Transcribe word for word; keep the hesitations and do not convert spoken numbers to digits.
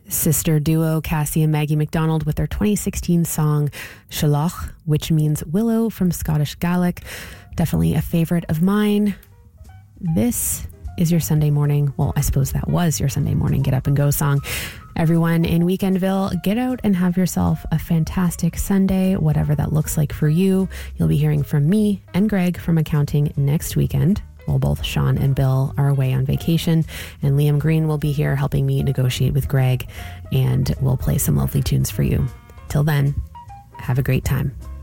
Sister duo Cassie and Maggie McDonald with their twenty sixteen song Shalach, which means willow from Scottish Gaelic. Definitely a favorite of mine. This is your Sunday morning. Well, I suppose that was your Sunday morning Get Up and Go song. Everyone in Weekendville, get out and have yourself a fantastic Sunday, whatever that looks like for you. You'll be hearing from me and Greg from accounting next weekend. While both Sean and Bill are away on vacation, and Liam Green will be here helping me negotiate with Greg, and we'll play some lovely tunes for you. Till then, have a great time.